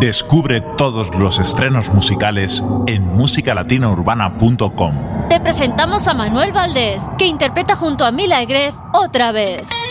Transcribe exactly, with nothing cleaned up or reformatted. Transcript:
Descubre todos los estrenos musicales en música latina urbana punto com. Te presentamos a Manuel Valdez, que interpreta junto a Mila Egrez Otra Vez.